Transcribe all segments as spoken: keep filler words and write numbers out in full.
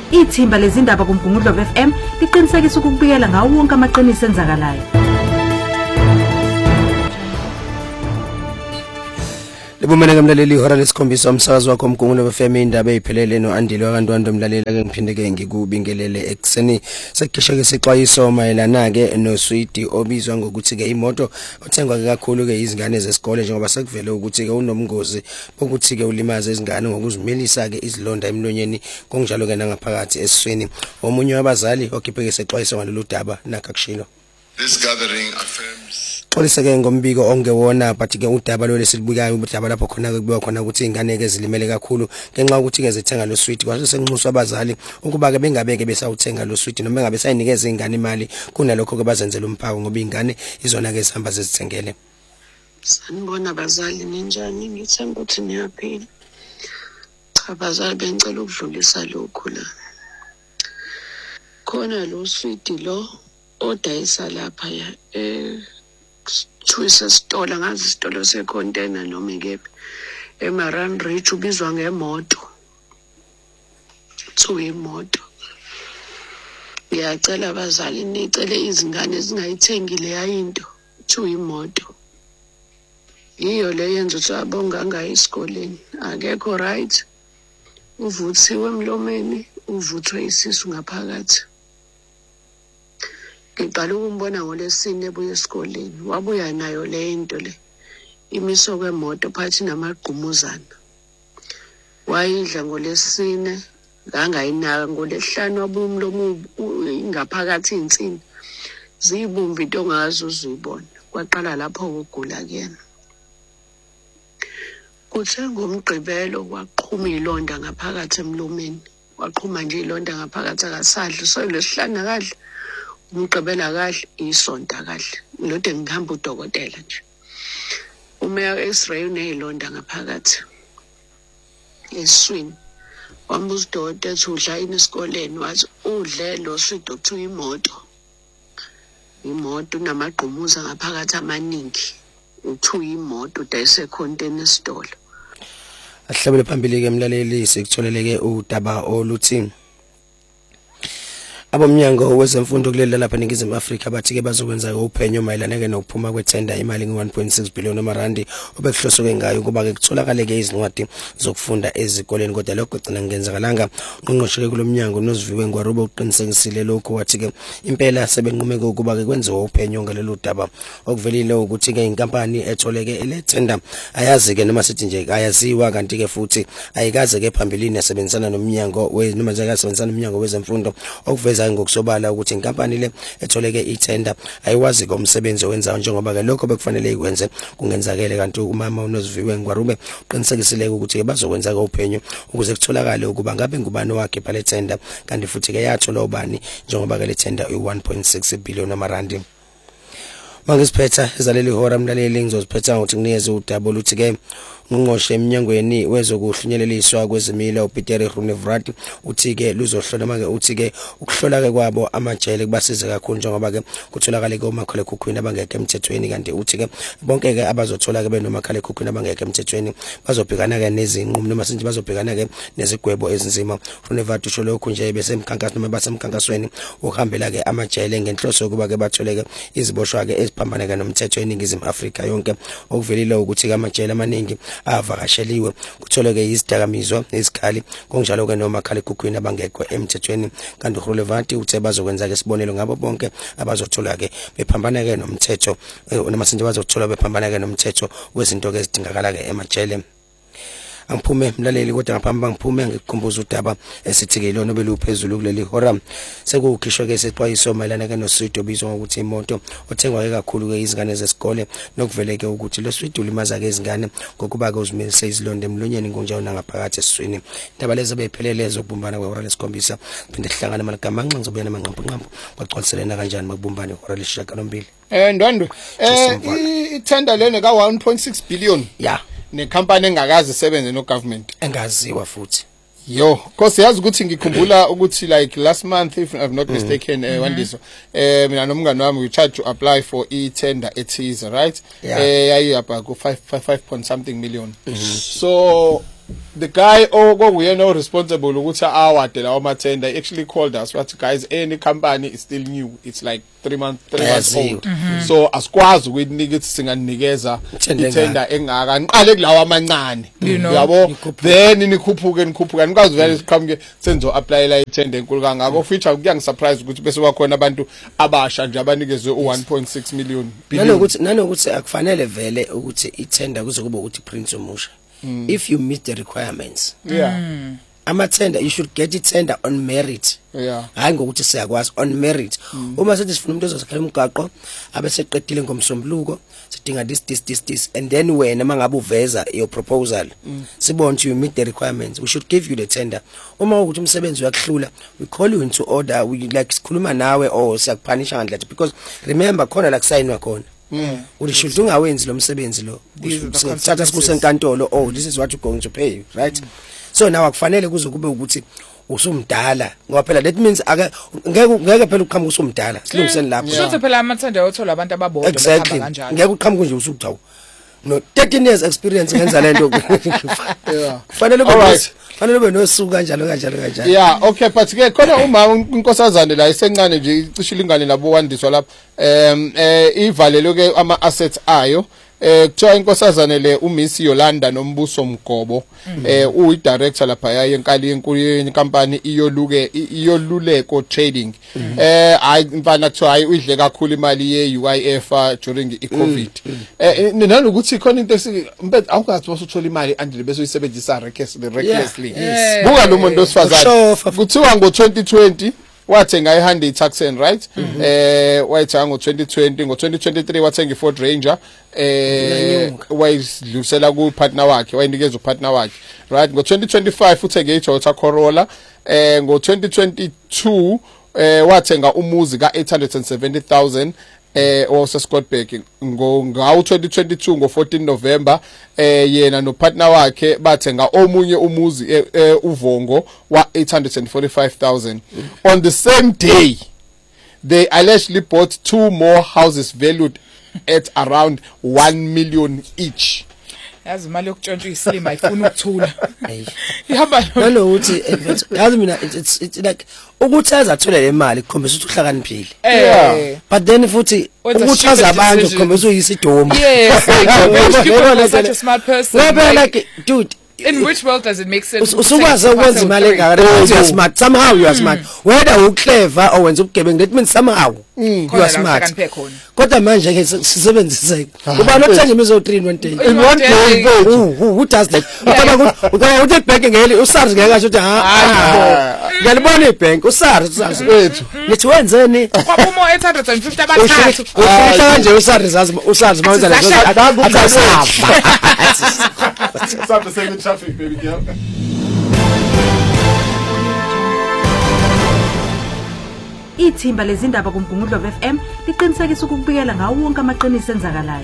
Ithimba lezindaba kuMgungundlovu F M liqinisekisa ukubikela ngawo wonke amaqiniso enzakalayo. Libumene mlaleli ihora lesikhombisa umsakazo wakho uMgungundlovu F M indaba eziphelele noandile wakantwando mlaleli ake ngiphinde ke ngikubingelele ekseni sekukhisha ke sixwayiso mayelana ke noSwidi obizwa ngokuthi ke imoto othengwa ke kakhulu ke izingane zesikole njengoba sekuvele ukuthi ke unomngozi ukuthi ke ulimaza izingane ngokuzimelisa ke izilonda emlonyeni konjalo ke nangaphakathi esiswini. Omunye wabazali okhiphe ke sexwayiso ngalolu daba nakakushilo. This gathering affirms Xolisa ke ngombiko ongewona but ke udaba lo lesilibukayo udaba lapho khona ke kubiwa khona ukuthi ingane ke zilimele kakhulu ngenxa ukuthi ke zithenga lo sweet kwase senxuswa abazali ukuba ke bengabeke besawuthenga lo sweet noma bengabe sayinikeza ingane imali kunalokho ke bazenzela umphako ngoba ingane izona ke sihamba zezithengele. Sanibona abazali ninjani ngithemba ukuthi niyaphila. Cha abazali bengicela ukudlulisa lokho la. Khona lo sweet lo odayisa lapha ya eh Choice store ngazi isitolo secontainer noma ikephi eMaran Ridge ubizwa ngemoto two imoto. Ngiyacela abazali nicele izingane ezingayithengile yayinto two imoto iyo le yenza ukuthi abonga ngayi esikoleni akekho right uvuthiwe emlomeni uvuthwe isisu ngaphakathi. Ngiqala ukumbona ngolesine ebuya esikoleni wabuya nayo le into le imiso kwemoto phakathi namagqumuzana wayidla ngolesine ngangayinaka ngolesihlanu wabuya umlomo ingaphakathi insini zibumba into ongazi uzibona kwaqala lapho ukugula kuyena kuthe ngomgqibelo waqhuma ilonda ngaphakathi emlomeni waqhuma nje ilonda ngaphakathi akasadli so lesihlanu akadla umgqibela kahle isonta kahle lode ngihamba udokotela nje umeya x-ray unezilonda ngaphakathi eswini wambuza udokotela ukuthi udla yini esikoleni wathi udle lo sweet okuthiwa imoto imoto unamagqumuza ngaphakathi amaningi uthiwa imoto udayise container store. Ahlabele phambili ke mlaleli sikutholeleke udaba oluthini abomnyango wezemfundo kuleli lapha eNingizimu Afrika bathi ke bazokwenza uphenyo mayelana ke nokuphuma kwethenda imali nge one point six billion amarandi obekuhloswe ngayo kuba ke kutholakala ke izincwadi zokufunda ezikoleni kodwa lokho gcina ngenzakalanga ungqosheke kulomnyango noziviwe ngwaruba uqinisekisile lokho wathi ke impela sebenqumeke ukuba ke kwenziwe uphenyo ngalelo daba okuvelile ukuthi ke inkampani etholeke elethenda ayazi ke noma sithi nje ayaziwa kanti ke futhi ayikaze ke phambilini yasebenzisana nomnyango we noma zakasebenzisana nomnyango wezemfundo okuveza ngokusobala ukuthi inkampani le etholeke itender ayiwazi komsebenzi owenzayo njengoba ke lokho bekufanele ikwenze kungenzakele kanti umama unoziviwe ngwarube uqinisekisile ukuthi ke bazokwenza ke uphenyo ukuze kutholakale ukuba ngabe ngubani wakhe phale tender kanti futhi ke yathola ubani njengoba ke le tender u one point six billion amarandi. Mangisiphetha ezaleli hora mlaleli ngizoziphetha ngokuthi kunikeze udaba oluthi ke ngqongqoshe eminyangweni wezokuhlunyeleliswa kwezimilo uPieter Groenewald uthi ke luzohlola manje uthi ke ukuhlola ke kwabo amajele kubasiza kakhulu njengoba ke kutholakala ke umakhala ekhukhwini abangeke emthethweni kanti uthi ke bonke ke abazothola ke benomakhala ekhukhwini abangeke emthethweni bazobhekana ke nezinqumo noma sinje bazobhekana ke nezigwebo ezinzima. Groenewald usho lokho nje bese emkhankaso noma basemkhankasweni uhambela ke amajele ngenhloso yokuba ke batholeke iziboshwa ke eziphambaneka nomthetho eNingizimu Afrika yonke okuvelile ukuthi ke amajele amaningi avakasheliwe kutholeke izidakamizwa izikhali konjalo ke noma makhala ekhukhwini abangekho emthethweni kanti uRelevant uthe bazokwenza ke sibonelo ngabo bonke abazothola ke bephambana ke nomthetho noma sinje bazothola bephambana ke nomthetho wezinto ke ezidingakala ke emajele. Angiphume mlaleli kodwa ngaphambi bangiphume ngikukhumbuza udaba esithi ke lona beluphezulu kuleli hora sekukhishwe ke sexwayiso mayelana ke noSwidi obizwa ngokuthi imoto othengwa ke kakhulu ke izingane zesikole nokuveleke ukuthi lo Swidi ulimaza ke izingane ngokuba ke uzimelise izilonda emlonyeni ngonjalo nangaphakathi esiswini. Indaba lezi bephelele zokubumbana kwehora lesikhombisa phinde sihlangana malagama manxa ngizobuya namangqampo nqampo kwagcwaliselena kanjani makubumbane ihora lesishiyagalombili. Eh Ndwandwe eh ithenda lene ka one point six billion yeah nekhampani engakazi isebenze no government engaziwa futhi yo because yazi ukuthi ngikhumbula ukuthi like last month if I'm not mistaken eh wandiso eh mina nomngane wami we tried to apply for e tender ethize right eh yayi apha ku five point something million so the guy okuyena o responsible ukuthi awade lawo mathenda actually called us but guys any company is still new, it's like three months three months old. Mm-hmm. So asikwazi ukuyinika ukuthi singanikeza ithenda engaka niqale kulawa amancane yabo then nikhuphuke nikhuphuka nikwazi vele siqhamuke senzo apply la ithenda enkulu kangako feature kuyangisurprise ukuthi bese kwakhona abantu abasha nje abanikezwe u one point six million billion. Nanokuthi nanokuthi akufanele vele ukuthi ithenda kuze kube ukuthi prince omusha. Mm. If you meet the requirements, yeah, mm. ama tender you should get it tender on merit. Yeah, hayi ngokuthi siyakwazi on merit. Mm. Uma sithi sifuna umuntu ozozakhela umgaqo abeseqedile ngomsombuluko sidinga this this this this and then wena mangabe uveza your proposal mm. sibone you meet the requirements, we should give you the tender. Uma ukuthi umsebenzi uyakuhlula we call you into order, we like sikhuluma nawe or siyakupanisha ngandla because remember khona la kusayinwa khona. Mm. Ulishuthi ungawenzi lo msebenzi lo uthatha sikusenkantolo, oh this is what you're going to pay, right? Mm. So now akufanele kuze kube ukuthi usumdala ngoba phela that means ake ngeke ngeke phela uqhamuka usumdala silungiseni lapho shothi phela amathenda othola abantu ababodwa behamba kanjalo ngeke uqhamuka nje usuthawu no thirteen years experience ngenza lento. Yeah, kufanele kube fanele kube nosuku kanjalo kanjalo kanjalo. Yeah, okay, but ke khona uma inkosazane la isencane nje icishilingane labo wandiswa lapha em eh ivalelo ke ama assets ayo. Eh kuthiwa inkosazane le uMiss Yolanda Nombuso Mgobo eh uyi director lapha yaye enkali enkulu yenkampani iyoluke iyoluleko trading. Eh hayi mfana kuthiwa hayi udle kakhulu imali ye U I F during i COVID. Eh nanokuthi khona into mpethu awukathi wasuthola imali andile bese uyisebenzisa recklessly. Buka lo muntu osifazana kuthiwa ngo twenty twenty wathenga iHyundai Tucson, right? Mm -hmm. Eh wayithenga ngo twenty twenty, ngo twenty twenty-three wathenga iFord Ranger eh wayidlulisela ku partner wakhe, wayinikeza upartner wakhe, right? Ngo twenty twenty-five uthenge iToyota Corolla, eh ngo twenty twenty-two eh wathenga umuzi ka eight hundred seventy thousand eh ose Scottburg. Ngo ngawo twenty twenty-two ngo fourteen November eh yena no partner wakhe bathenga omunye umuzi eh, eh, uvongo wa eight hundred forty-five thousand. Mm. On the same day they allegedly bought two more houses valued at around one million each. Yazi imali yokutshontsha isilima ifuna ukuthula. Ihamba nalo uthi yazi mina it's it's like ukuthi azathole le mali ikhombisa ukuthi uhlakaniphile. Yeah, but then futhi ukuchaza abantu ikhombisa uyisidomo. Yes, like such a smart person. Like, like dude, in which world does it make sense? Usukwazi ukwenza imali engaka you are smart, somehow you are smart, whether u clever or wenza ubugebengu, that means somehow you are smart. Kodwa manje ke sisebenzise ubani othenga imizo three in one day, in one day. who, who, who does that? Ukaba ukaba uthi bank ngeli uSARS ngeke asho ukuthi ha ngiyalibona ibank uSARS uSARS wethu nithi wenzeni kwaphuma eight hundred fifty abathathu uhlala kanje uSARS zazi uSARS mawenzela akusasa stop the same traffic baby girl. Ithimba lezindaba kuMgungundlo F M liqinisekisa ukubikela ngawo wonke amaqiniso enzakalayo.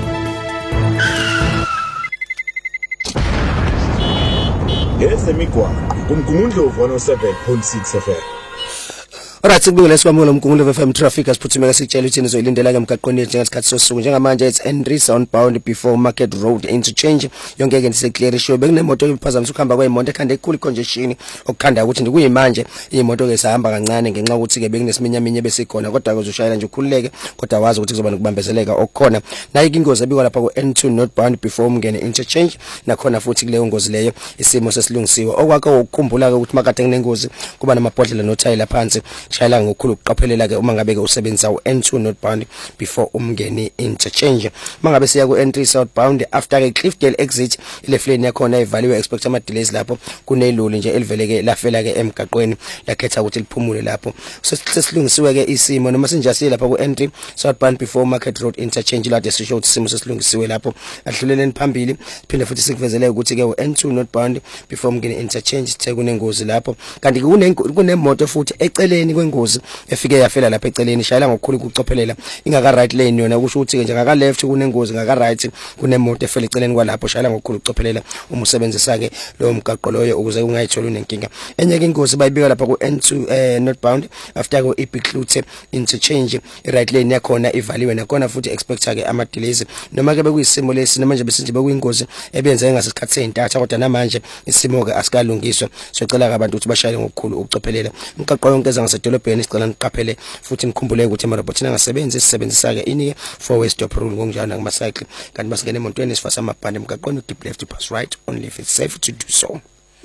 Ezemigwaqo kuMgungundlo one oh seven point six F M. Alright, sikubingelela sikwamukela uMgungundlo F M traffic asiphuthumeka sikutshela ukuthi nizoyilindela ke emgaqweni njengesikhathi sosuku njengamanje it's Henry southbound before Market Road interchange yonke ke ndiseclear show bekunemoto ephazamisa ukuhamba kweemoto ekhanda ekhulu congestion okukhanda ukuthi ndikuyimanje imoto ke sahamba kancane ngenxa ukuthi ke bekunesiminyaminya besikhona kodwa ke uzoshayela nje ukhululeke kodwa wazi ukuthi kuzoba nokubambezeleka okukhona nayo ingozi ebikwa lapha ku N two northbound before umngene interchange nakhona futhi kuleyo ngozi leyo isimo sesilungisiwe okwakhe ukukhumbula ke ukuthi makade kunengozi kuba namabhodlela nothayila phansi shayela ngokukhulu ukuqaphelela ke uma ngabe ke usebenzisa u N two northbound before umngeni interchange mangabe siya ku N three southbound after ke Cliffdale exit ile lane yakhona ivaliwe expect ama delays lapho kuneloli nje eliveleke lafela ke emgaqweni lakhetha ukuthi liphumule lapho sesilungisiwe ke isimo noma sinjasiye lapha ku N three southbound before Market Road interchange la desisho ukuthi isimo sesilungisiwe lapho adluleleni phambili phinde futhi sikuvezele ukuthi ke u N two northbound before umngeni interchange sithe kunengozi lapho kanti kunemoto futhi eceleni kwengozi efike yafela lapha eceleni shayela ngokukhulu ukucophelela ingaka right lane yona kusho ukuthi ke nje ngaka left kunengozi ngaka right kunemoto efela eceleni kwalapho shayela ngokukhulu ukucophelela uma usebenzisa ke lo mgaqo loyo ukuze ungayithola unenkinga. Enye ke ingozi bayibika lapha ku N two eh northbound after go Epiclute interchange i right lane yakhona ivaliwe nakona futhi expecta ke ama delays noma ke bekuyisimo lesi namanje besinje bekuyingozi ebenze ngasesikhathi seintatha kodwa namanje isimo ke asikalungiswa. So cela abantu ukuthi bashayele ngokukhulu ukucophelela umgaqo yonke ezangasedolobheni sicela niqaphele futhi nikhumbule ukuthi amarobot nangasebenzi sisebenzisa ke ini four way stop rule ngokunjalo ngama cycle kanti masingena emotweni sifasa amabhande emgaqweni deep left to pass right only if it's safe to do so.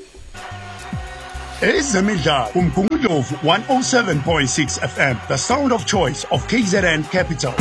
Ezemidlalo umgungundlovu one oh seven point six F M, the sound of choice of K Z N Capital.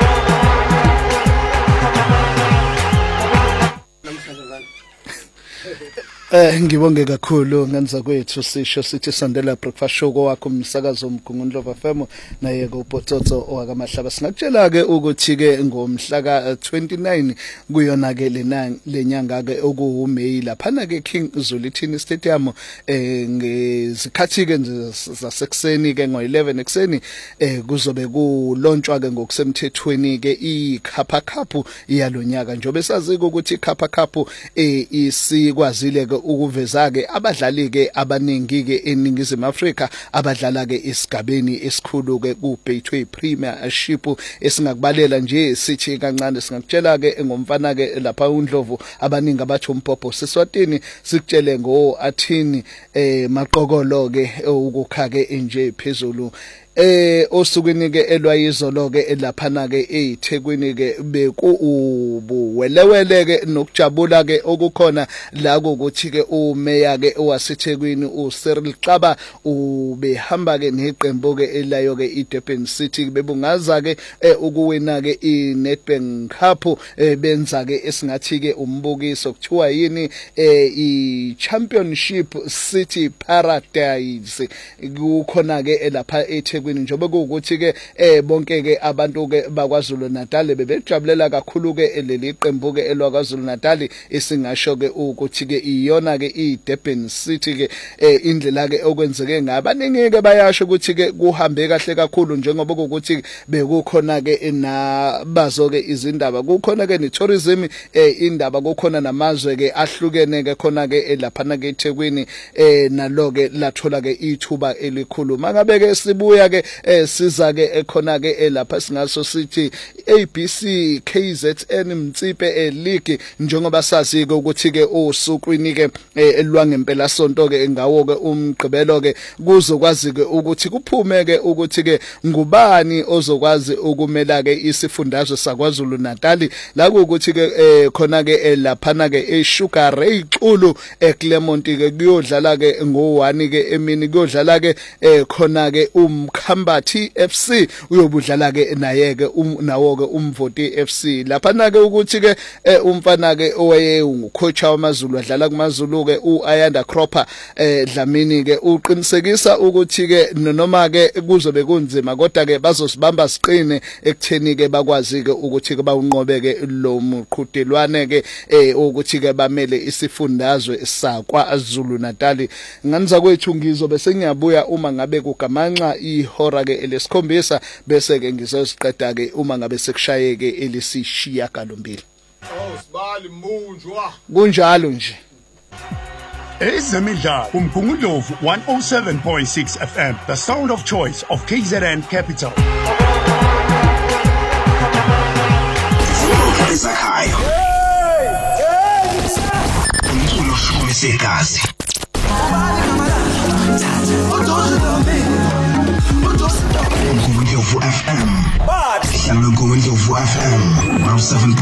Eh ngibonge kakhulu ngenza kwethu sisho sithi sondela breakfast show wakho umsakazo umgungundlovu F M naye go Pototso owakamahlaba. Singakutshela ke ukuthi ke ngomhla ka twenty-nine kuyona ke lenyanga ke okuMay lapha ke King Zulithini Stadium eh ngezikhathi ke zasekuseni ke ngo eleven ekseni eh kuzobe kulonchwa ke ngokusemthethweni ke iKhapha Cup yalonyaka njobe sazi ukuthi iKhapha Cup eh isikwazile ke ukuveza ke abadlali ke abaningi ke eningizimu Afrika abadlala ke isigabeni esikhulu ke ku Betway Premiership esingakubalela nje sithi kancane singakutshela ke ngomfana ke lapha uNdlovu abaningi abathi umpopho siswatini sikutshele ngo Athini eh maqokolo ke ukukha ke nje phezulu eh osukwini ke elwayizolo ke elaphana ke eThekwini ke beku ubuwelewele ke nokujabula ke okukhona la ukuthi ke umeya ke owaseThekwini uCyril Xaba ubehamba ke neqembu ke elayo ke iDurban City bebungaza ke ukuwina ke iNedbank Cup benza ke esingathi ke umbukiso kuthiwa yini iChampionship City Paradise kukhona ke lapha eThekwini njobe ukuthi ke eh bonke ke abantu ke bakwaZulu Natal bebejabulela kakhulu ke leli qembu ke elwaKwaZulu Natal esingasho ke ukuthi ke iyona ke iDurban City ke indlela ke okwenzeke ngabaningi ke bayasho ukuthi ke kuhambe kahle kakhulu njengoba ukuthi bekukhona ke nabazo ke izindaba kukhona ke netourism indaba kukhona namazwe ke ahlukene ke khona ke lapha ke eThekwini nalo ke lathola ke ithuba elikhulu mangabe ke sibuya ke siza ke khona ke lapha singaso sithi A B C K Z N Mtsipe League njengoba sazi ke ukuthi ke osukwini ke elwangempela sonto ke ngawo ke umgqibelo ke kuzokwazi ke ukuthi kuphume ke ukuthi ke ngubani ozokwazi ukumela ke isifundazwe saKwaZulu Natal la ukuthi ke khona ke lapha ke eSugar Ray Xulu eClermont ke kuyodlala ke ngo one ke emini kuyodlala ke khona ke umkhambathi F C uyobudlala ke naye ke nawo ke umvoti F C lapha na ke ukuthi ke umfana ke owaye ungucoach wamaZulu adlala kumaZulu ke uAyanda Cropper Dlamini ke uqinisekisa ukuthi ke noma ke kuzobe kunzima kodwa ke bazosibamba siqine ekutheni ke bakwazi ke ukuthi ke bawunqobe ke lo mqhudelwane ke ukuthi ke bamele isifundazwe saKwaZulu Natal. Nganza kwethu ngizobe sengiyabuya uma ngabe kugamanxa ihora ke elesikhombisa bese ke ngizosiqeda ke uma ngabe sekushaye ke elisishiya galombili. Oh sibali munjwa kunjalo nje. Ezemidlalo umgungundlovu one oh seven point six F M, the sound of choice of K Z N Capital. Ezakhaya umculo wesegazi umgungundlovu F M, umgungundlovu F M one oh seven